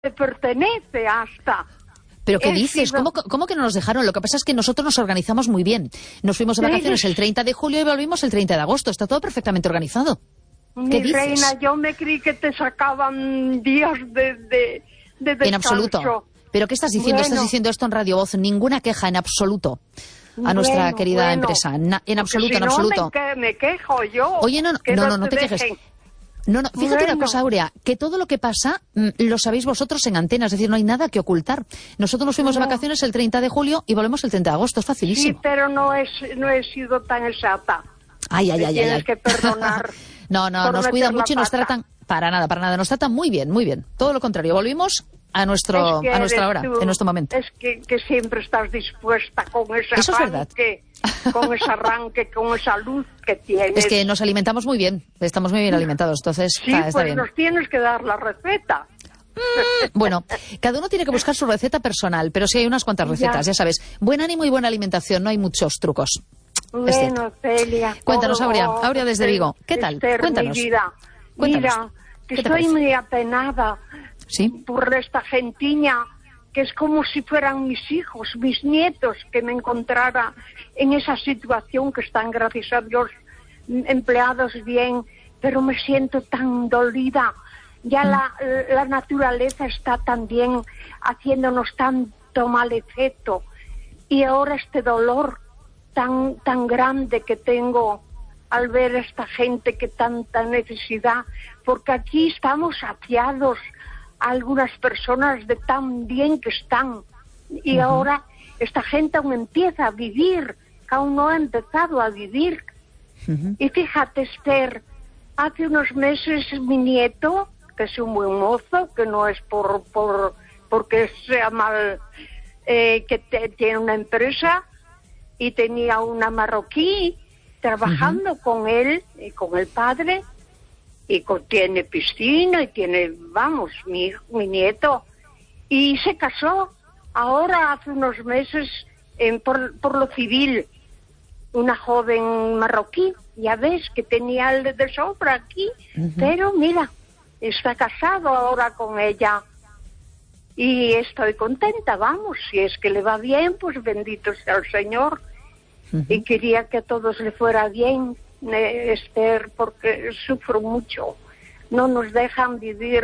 me pertenece hasta. ¿Pero qué dices? ¿Cómo que no nos dejaron? Lo que pasa es que nosotros nos organizamos muy bien. Nos fuimos de vacaciones el 30 de julio y volvimos el 30 de agosto. Está todo perfectamente organizado. ¿Qué dices? Reina, yo me creí que te sacaban días de descanso. En absoluto. ¿Pero qué estás diciendo? Estás diciendo esto en Radio Voz. Ninguna queja en absoluto a nuestra querida empresa. En absoluto, en absoluto. Me quejo yo. Oye, no te quejes. No, fíjate una cosa, Aurea, que todo lo que pasa lo sabéis vosotros en antena, es decir, no hay nada que ocultar. Nosotros nos fuimos de vacaciones el 30 de julio y volvemos el 30 de agosto, es facilísimo. Sí, pero no he sido tan exacta. Ay. Tienes que perdonar. No, nos cuidan mucho y nos tratan, para nada, nos tratan muy bien. Todo lo contrario, volvimos a nuestra hora, en nuestro momento. Es que siempre estás dispuesta con ese Eso arranque. Es verdad. Con ese arranque, con esa luz que tienes. Es que nos alimentamos muy bien, estamos muy bien alimentados, entonces sí, está pues bien. Nos tienes que dar la receta. Bueno, cada uno tiene que buscar su receta personal, pero sí hay unas cuantas recetas, ya sabes. Buen ánimo y buena alimentación, no hay muchos trucos. Bueno, Celia. Cuéntanos, Aurea desde Vigo. ¿Qué tal? Cuéntanos. Mira, que estoy muy apenada por esta gentiña, que es como si fueran mis hijos, mis nietos, que me encontrara en esa situación que están, gracias a Dios, empleados bien, pero me siento tan dolida. Ya la naturaleza está también haciéndonos tanto mal efecto. Y ahora este dolor tan grande que tengo al ver a esta gente que tanta necesidad, porque aquí estamos saciados algunas personas de tan bien que están, y ahora esta gente aún empieza a vivir, que aún no ha empezado a vivir. Y fíjate, Esther, hace unos meses mi nieto, que es un buen mozo, que no es porque sea mal, que tiene una empresa, y tenía una marroquí trabajando con él y con el padre, y tiene piscina y tiene, vamos, mi nieto, y se casó ahora hace unos meses por lo civil, una joven marroquí, ya ves que tenía el de sobra aquí, pero mira, está casado ahora con ella y estoy contenta, vamos, si es que le va bien, pues bendito sea el Señor. Y quería que a todos le fuera bien, Esther, porque sufro mucho. No nos dejan vivir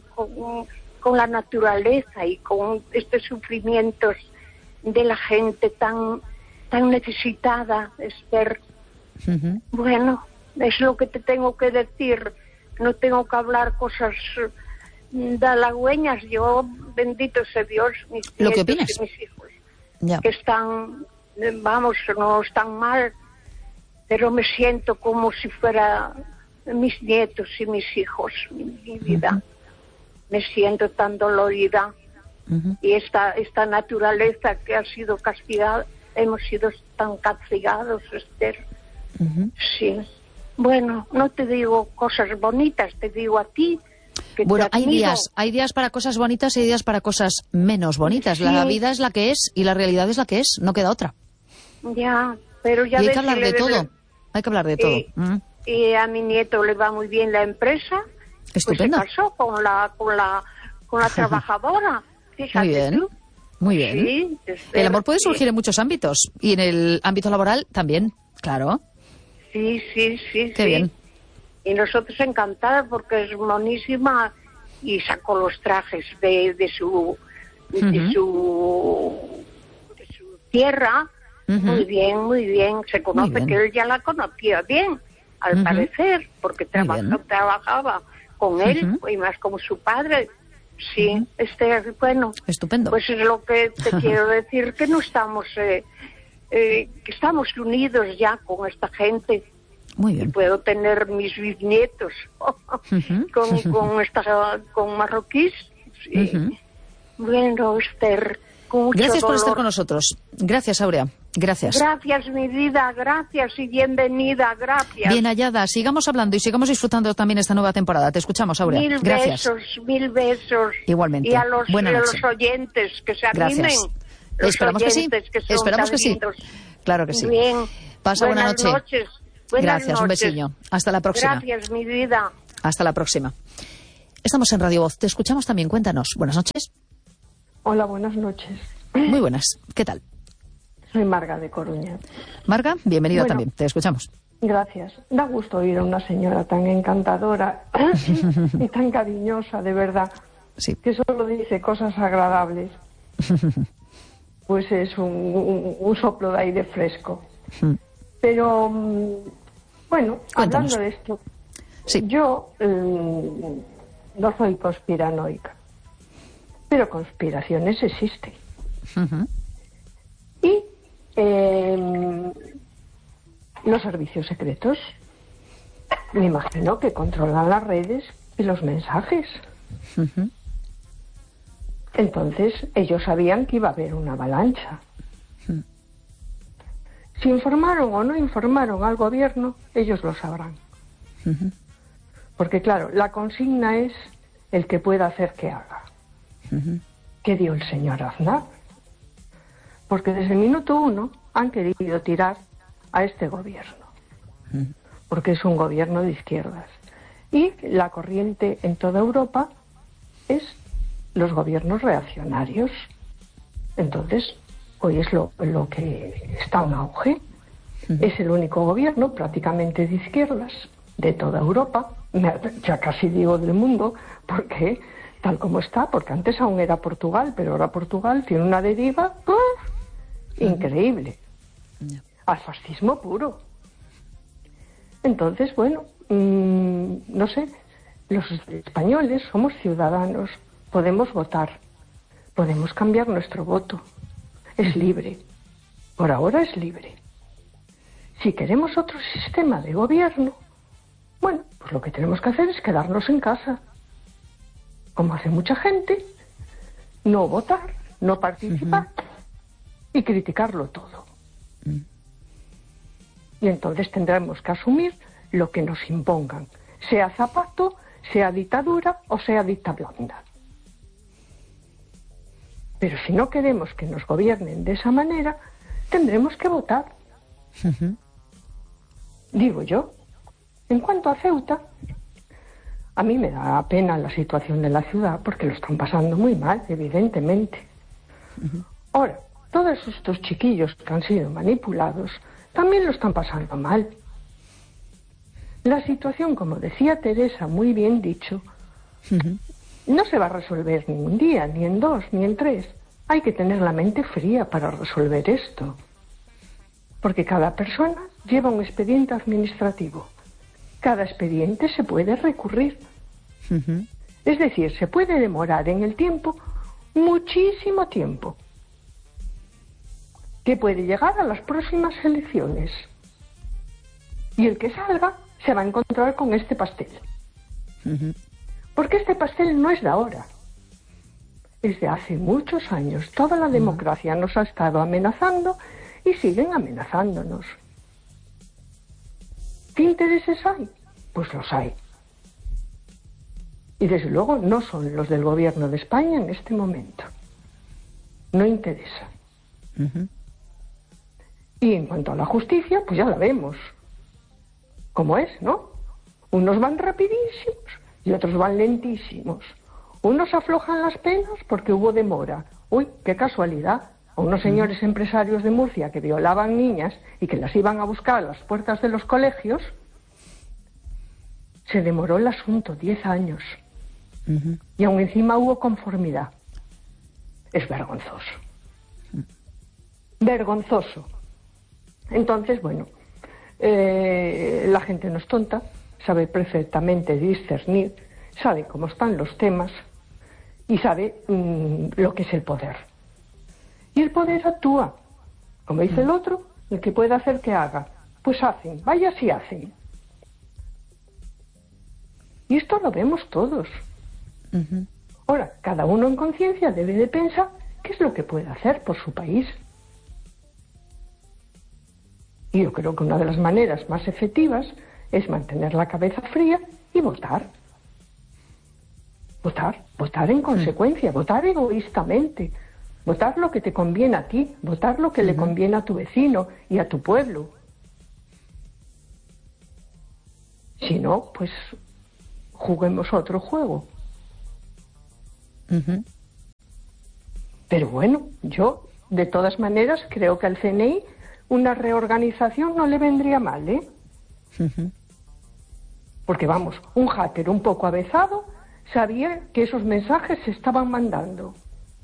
con la naturaleza y con estos sufrimientos de la gente tan necesitada, Esther. Bueno, es lo que te tengo que decir. No tengo que hablar cosas de halagüeñas. Yo, bendito sea Dios, mis ¿Lo que opinas? Y mis hijos, que están, vamos, no están mal, pero me siento como si fuera mis nietos y mis hijos, mi vida. Me siento tan dolorida. Y esta naturaleza que ha sido castigada, hemos sido tan castigados, Esther. Sí. Bueno, no te digo cosas bonitas, te digo a ti. Bueno, hay días para cosas bonitas y hay días para cosas menos bonitas. Sí. La vida es la que es y la realidad es la que es, no queda otra. Ya, pero ya y hay que hablar de todo. Hay que hablar de todo. Y a mi nieto le va muy bien la empresa. Estupendo. Pues se casó con la trabajadora. Fíjate. Muy bien. ¿Tú? Muy bien. Sí, el amor puede surgir en muchos ámbitos y en el ámbito laboral también, claro. Sí. Qué bien. Y nosotros encantadas porque es monísima y sacó los trajes de su tierra. Muy bien. Se conoce que él ya la conocía bien, al parecer, porque trabajaba con él y más como su padre. Sí, bueno. Estupendo. Pues es lo que te quiero decir, que no estamos, que estamos unidos ya con esta gente. Muy bien. Y puedo tener mis bisnietos con marroquíes. Sí. Bueno, Esther, con mucho gracias por dolor. estar con nosotros. Gracias, Aurea. Gracias. Gracias, mi vida. Gracias y bienvenida. Gracias. Bien hallada. Sigamos hablando y sigamos disfrutando también esta nueva temporada. Te escuchamos, Aurea. Mil besos. Igualmente. Y a los oyentes que se animen. Esperamos que sí. Esperamos que sí. Claro que sí. Bien. Pasa buena noche. Noches. Gracias, un besillo. Hasta la próxima. Gracias, mi vida. Hasta la próxima. Estamos en Radio Voz. Te escuchamos también. Cuéntanos. Buenas noches. Hola, buenas noches. Muy buenas. ¿Qué tal? Soy Marga de Coruña. Marga, bienvenida también. Te escuchamos. Gracias. Da gusto oír a una señora tan encantadora y tan cariñosa, de verdad, sí, que solo dice cosas agradables. Pues es un soplo de aire fresco. Pero, bueno, cuéntanos. Hablando de esto, sí, yo no soy conspiranoica, pero conspiraciones existen. Y los servicios secretos, me imagino que controlan las redes y los mensajes. Entonces, ellos sabían que iba a haber una avalancha. Si informaron o no informaron al gobierno, ellos lo sabrán. Porque, claro, la consigna es el que pueda hacer que haga. ¿Qué dio el señor Aznar? Porque desde el minuto 1 han querido tirar a este gobierno. Porque es un gobierno de izquierdas. Y la corriente en toda Europa es los gobiernos reaccionarios. Entonces, hoy es lo que está en auge. Es el único gobierno prácticamente de izquierdas de toda Europa, ya casi digo del mundo, porque tal como está, porque antes aún era Portugal, pero ahora Portugal tiene una deriva increíble, al fascismo puro. Entonces, bueno, no sé, los españoles somos ciudadanos, podemos votar, podemos cambiar nuestro voto, es libre, por ahora es libre. Si queremos otro sistema de gobierno, bueno, pues lo que tenemos que hacer es quedarnos en casa, como hace mucha gente, no votar, no participar y criticarlo todo. Y entonces tendremos que asumir lo que nos impongan, sea Zapato, sea dictadura o sea dicta blanda. Pero si no queremos que nos gobiernen de esa manera, tendremos que votar. Digo yo. En cuanto a Ceuta, a mí me da pena la situación de la ciudad porque lo están pasando muy mal, evidentemente. Ahora, todos estos chiquillos que han sido manipulados también lo están pasando mal. La situación, como decía Teresa, muy bien dicho, no se va a resolver ni un día, ni en 2, ni en 3. Hay que tener la mente fría para resolver esto. Porque cada persona lleva un expediente administrativo. Cada expediente se puede recurrir. Es decir, se puede demorar en el tiempo muchísimo tiempo, que puede llegar a las próximas elecciones. Y el que salga se va a encontrar con este pastel. Porque este pastel no es de ahora. Es de hace muchos años. Toda la democracia nos ha estado amenazando y siguen amenazándonos. ¿Qué intereses hay? Pues los hay. Y desde luego no son los del gobierno de España en este momento. No interesa. Y en cuanto a la justicia, pues ya la vemos. ¿Cómo es, no? Unos van rapidísimos y otros van lentísimos. Unos aflojan las penas porque hubo demora. Uy, qué casualidad. A unos señores empresarios de Murcia que violaban niñas y que las iban a buscar a las puertas de los colegios, se demoró el asunto 10 años. Y aún encima hubo conformidad. Es vergonzoso. Vergonzoso. Entonces, bueno, la gente no es tonta, sabe perfectamente discernir, sabe cómo están los temas y sabe lo que es el poder. Y el poder actúa. Como dice el otro, el que pueda hacer que haga. Pues hacen, vaya si hacen. Y esto lo vemos todos. Ahora, cada uno en conciencia debe de pensar qué es lo que puede hacer por su país. Y yo creo que una de las maneras más efectivas es mantener la cabeza fría y votar. Votar en consecuencia, votar egoístamente. Votar lo que te conviene a ti, votar lo que le conviene a tu vecino y a tu pueblo. Si no, pues juguemos otro juego, Pero bueno, yo de todas maneras creo que al CNI una reorganización no le vendría mal, ¿eh? Porque vamos, un hacker un poco avezado sabía que esos mensajes se estaban mandando.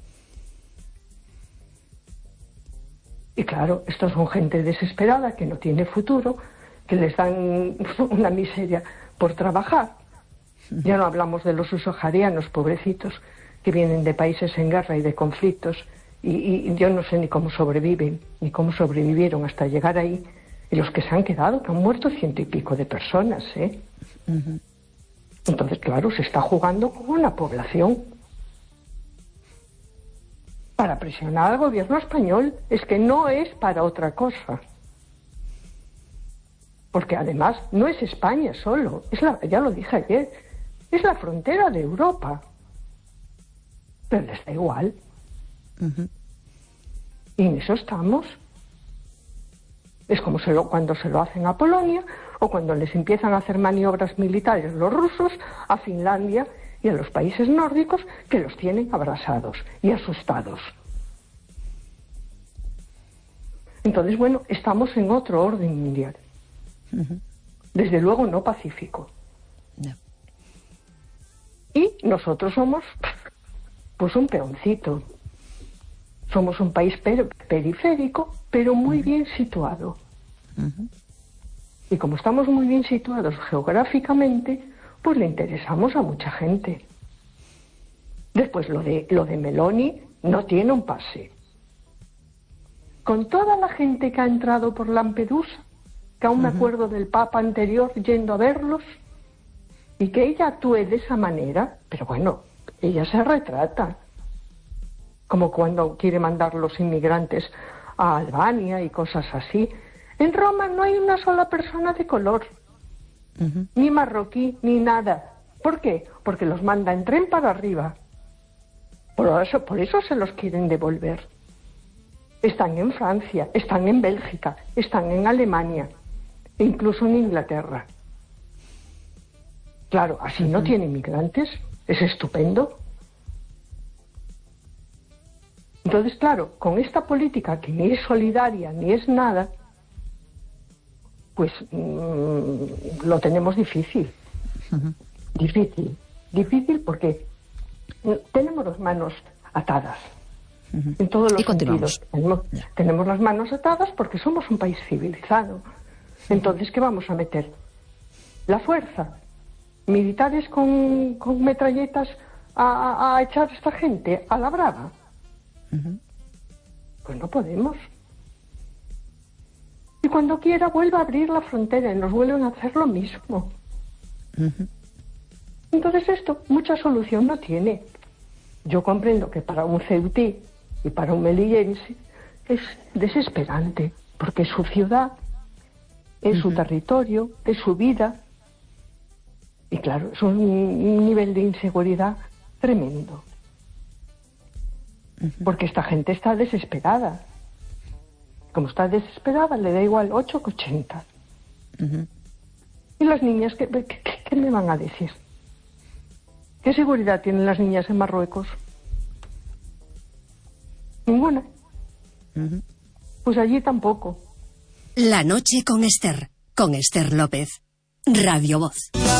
Y claro, estos son gente desesperada que no tiene futuro, que les dan una miseria por trabajar. Ya no hablamos de los subsaharianos, pobrecitos, que vienen de países en guerra y de conflictos, y yo no sé ni cómo sobreviven, ni cómo sobrevivieron hasta llegar ahí. Y los que se han quedado, que han muerto 100 y pico de personas, ¿eh? Entonces, claro, se está jugando con una población para presionar al gobierno español. Es que no es para otra cosa. Porque además no es España solo, ya lo dije ayer, es la frontera de Europa. Pero les da igual. Y en eso estamos. Es como cuando se lo hacen a Polonia, o cuando les empiezan a hacer maniobras militares los rusos a Finlandia y a los países nórdicos, que los tienen abrasados y asustados. Entonces, bueno, estamos en otro orden mundial. Desde luego no pacífico. No. Y nosotros somos pues un peoncito. Somos un país periférico, pero muy bien situado. Y como estamos muy bien situados geográficamente, pues le interesamos a mucha gente. Después lo de Meloni no tiene un pase. Con toda la gente que ha entrado por Lampedusa, que aún me acuerdo del Papa anterior yendo a verlos, y que ella actúe de esa manera, pero bueno, ella se retrata. Como cuando quiere mandar los inmigrantes a Albania y cosas así. En Roma no hay una sola persona de color, ni marroquí, ni nada. ¿Por qué? Porque los manda en tren para arriba. Por eso se los quieren devolver. Están en Francia, están en Bélgica, están en Alemania, e incluso en Inglaterra. Claro, así no tiene inmigrantes, es estupendo. Entonces, claro, con esta política que ni es solidaria ni es nada, pues lo tenemos difícil. Difícil porque tenemos las manos atadas. En todos los sentidos. Tenemos las manos atadas porque somos un país civilizado. Entonces, ¿qué vamos a meter? La fuerza. Militares con metralletas a echar a esta gente a la brava. Pues no podemos. Y cuando quiera vuelve a abrir la frontera y nos vuelven a hacer lo mismo. Entonces esto mucha solución no tiene. Yo comprendo que para un ceutí y para un melillense es desesperante, porque es su ciudad, es su territorio, es su vida. Y claro, es un nivel de inseguridad tremendo. Porque esta gente está desesperada. Como está desesperada, le da igual 8 que 80. ¿Y las niñas qué me van a decir? ¿Qué seguridad tienen las niñas en Marruecos? Ninguna. Pues allí tampoco. La noche con Esther López. Radio Voz.